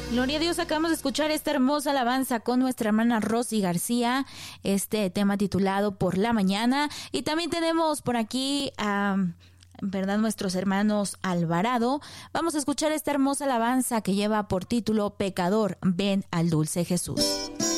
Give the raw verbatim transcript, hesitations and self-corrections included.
Gloria a Dios, acabamos de escuchar esta hermosa alabanza con nuestra hermana Rosy García, este tema titulado Por la Mañana. Y también tenemos por aquí a, ¿verdad?, nuestros hermanos Alvarado. Vamos a escuchar esta hermosa alabanza que lleva por título Pecador, ven al dulce Jesús.